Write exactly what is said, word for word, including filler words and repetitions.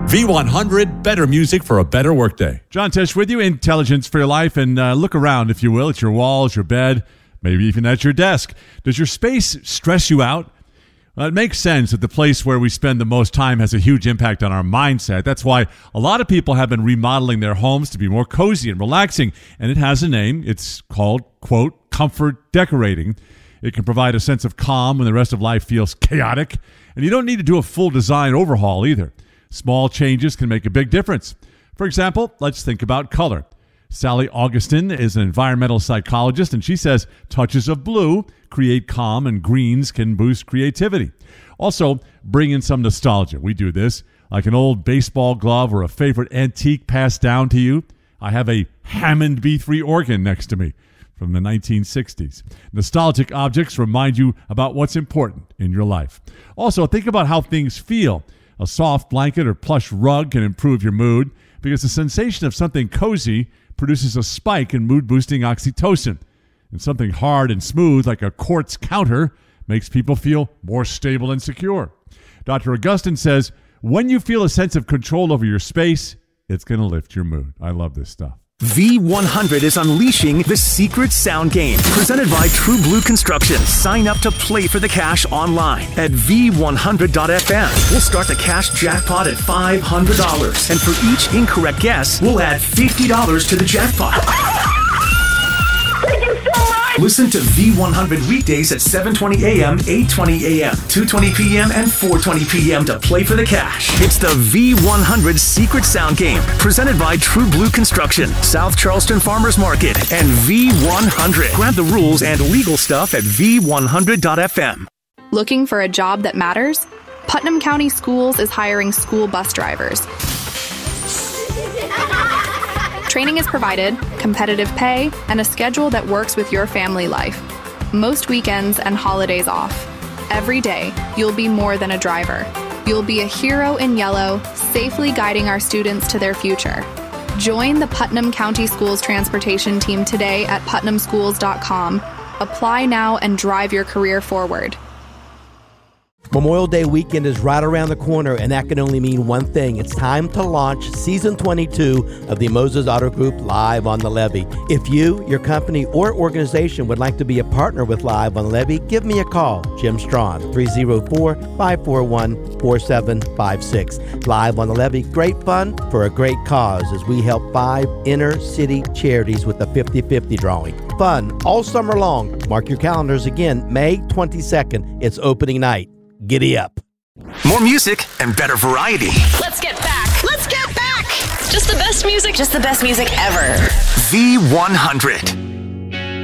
V one hundred, better music for a better workday. John Tesh with you, Intelligence for Your Life. And uh, look around, if you will, at your walls, your bed, maybe even at your desk. Does your space stress you out? Well, it makes sense that the place where we spend the most time has a huge impact on our mindset. That's why a lot of people have been remodeling their homes to be more cozy and relaxing. And it has a name. It's called, quote, comfort decorating. It can provide a sense of calm when the rest of life feels chaotic. And you don't need to do a full design overhaul either. Small changes can make a big difference. For example, let's think about color. Sally Augustin is an environmental psychologist, and she says touches of blue create calm and greens can boost creativity. Also, bring in some nostalgia. We do this, like an old baseball glove or a favorite antique passed down to you. I have a Hammond B three organ next to me from the nineteen sixties. Nostalgic objects remind you about what's important in your life. Also, think about how things feel. A soft blanket or plush rug can improve your mood because the sensation of something cozy produces a spike in mood-boosting oxytocin. And something hard and smooth like a quartz counter makes people feel more stable and secure. Doctor Augustin says, when you feel a sense of control over your space, it's going to lift your mood. I love this stuff. V one hundred is unleashing the secret sound game, presented by True Blue Construction. Sign up to play for the cash online at V one hundred dot F M. We'll start the cash jackpot at five hundred dollars, and for each incorrect guess, we'll add fifty dollars to the jackpot. Thank you so much! Listen to V one hundred weekdays at seven twenty a.m., eight twenty a.m., two twenty p.m., and four twenty p.m. to play for the cash. It's the V one hundred Secret Sound Game, presented by True Blue Construction, South Charleston Farmers Market, and V one hundred. Grab the rules and legal stuff at V one hundred dot F M. Looking for a job that matters? Putnam County Schools is hiring school bus drivers. Training is provided, competitive pay, and a schedule that works with your family life. Most weekends and holidays off. Every day, you'll be more than a driver. You'll be a hero in yellow, safely guiding our students to their future. Join the Putnam County Schools transportation team today at putnam schools dot com. Apply now and drive your career forward. Memorial Day weekend is right around the corner, and that can only mean one thing. It's time to launch Season twenty-two of the Moses Auto Group Live on the Levee. If you, your company, or organization would like to be a partner with Live on the Levee, give me a call. Jim Strawn, three oh four, five four one, four seven five six. Live on the Levee, great fun for a great cause as we help five inner-city charities with the fifty-fifty drawing. Fun all summer long. Mark your calendars again, May twenty-second. It's opening night. Giddy up. More music and better variety. Let's get back. Let's get back. Just the best music. Just the best music ever. V one hundred.